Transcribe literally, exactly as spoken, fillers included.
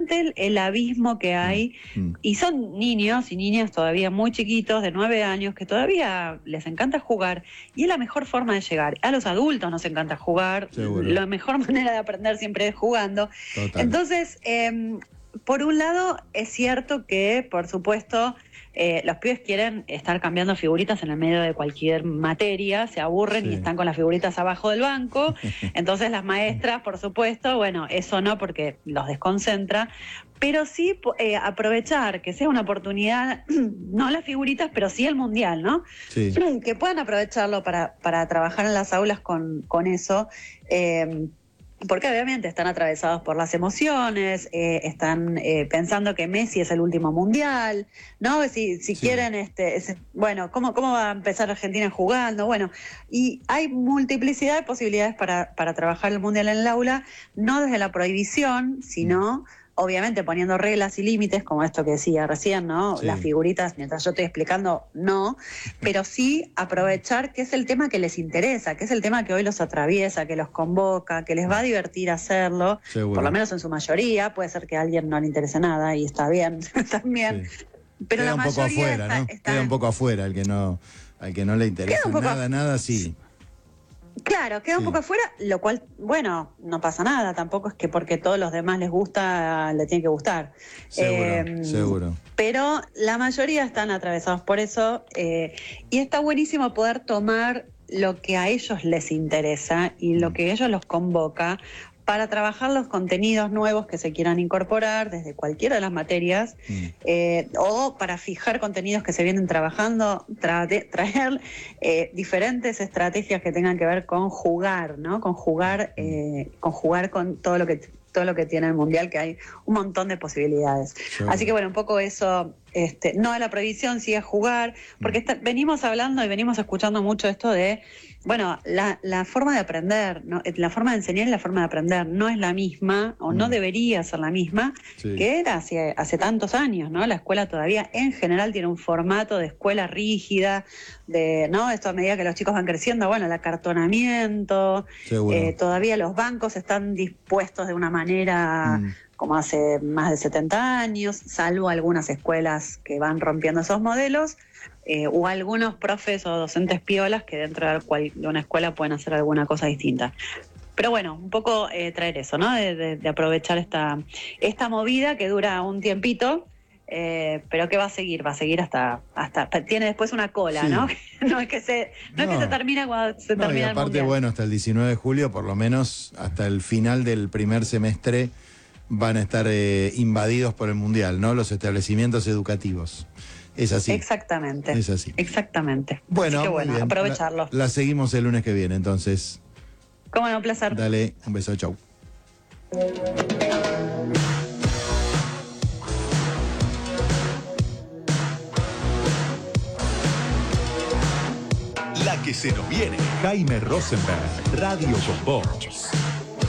impresionante el, el abismo que hay, mm. y son niños y niñas todavía muy chiquitos, de nueve años, que todavía les encanta jugar, y es la mejor forma de llegar. A los adultos nos encanta jugar, seguro. La mejor manera de aprender siempre es jugando. Total. Entonces, eh, por un lado, es cierto que, por supuesto, Eh, los pibes quieren estar cambiando figuritas en el medio de cualquier materia, se aburren, sí, y están con las figuritas abajo del banco. Entonces las maestras, por supuesto, bueno, eso no, porque los desconcentra, pero sí eh, aprovechar que sea una oportunidad, no las figuritas, pero sí el mundial, ¿no? Sí. Que puedan aprovecharlo para, para trabajar en las aulas con, con eso. Eh, Porque obviamente están atravesados por las emociones, eh, están eh, pensando que Messi es el último mundial, ¿no? Si, si sí. quieren, este, es, bueno, ¿cómo, ¿cómo va a empezar Argentina jugando? Bueno, y hay multiplicidad de posibilidades para, para trabajar el mundial en el aula, no desde la prohibición, sino... Mm. obviamente poniendo reglas y límites, como esto que decía recién, ¿no? Sí. Las figuritas, mientras yo estoy explicando, no, pero sí aprovechar que es el tema que les interesa, que es el tema que hoy los atraviesa, que los convoca, que les va a divertir hacerlo, seguro. Por lo menos en su mayoría, puede ser que a alguien no le interese nada y está bien también, sí. Pero queda la un poco mayoría afuera, está, ¿no? está... Queda un poco afuera, el que no, al que no le interesa nada, nada, sí. Claro, queda sí. un poco afuera, lo cual, bueno, no pasa nada, tampoco es que porque todos los demás les gusta, le tiene que gustar. Seguro, eh, seguro. Pero la mayoría están atravesados por eso, eh, y está buenísimo poder tomar lo que a ellos les interesa y lo que a ellos los convoca para trabajar los contenidos nuevos que se quieran incorporar desde cualquiera de las materias, mm. eh, o para fijar contenidos que se vienen trabajando, tra traer eh, diferentes estrategias que tengan que ver con jugar, ¿no? Con jugar, eh, con jugar con todo lo que todo lo que tiene el mundial, que hay un montón de posibilidades. Sí. Así que bueno, un poco eso, este, no a la prohibición, sí a jugar, porque está, venimos hablando y venimos escuchando mucho esto de, bueno, la, la forma de aprender, ¿no? La forma de enseñar y la forma de aprender no es la misma, o mm. no debería ser la misma, sí. que era hace, hace tantos años, ¿no? La escuela todavía en general tiene un formato de escuela rígida, de, ¿no? Esto a medida que los chicos van creciendo, bueno, el acartonamiento, eh, todavía los bancos están dispuestos de una manera mm. como hace más de setenta años, salvo algunas escuelas que van rompiendo esos modelos, eh, o algunos profes o docentes piolas que dentro de, cual, de una escuela pueden hacer alguna cosa distinta. Pero bueno, un poco eh, traer eso, ¿no? De, de, de aprovechar esta, esta movida que dura un tiempito, eh, pero que va a seguir, va a seguir hasta, hasta tiene después una cola, sí. ¿no? No es que se, no, no es que se termina cuando se no, termina y aparte, el mundial. Bueno, hasta el diecinueve de julio, por lo menos hasta el final del primer semestre, van a estar eh, invadidos por el mundial, ¿no? Los establecimientos educativos. Es así. Exactamente. Es así. Exactamente. Bueno, así que bueno, bien. aprovecharlo. La, la seguimos el lunes que viene, entonces. Cómo no, un placer. Dale, un beso, chau. La que se nos viene. Jaime Rosenberg, Radio con Voz.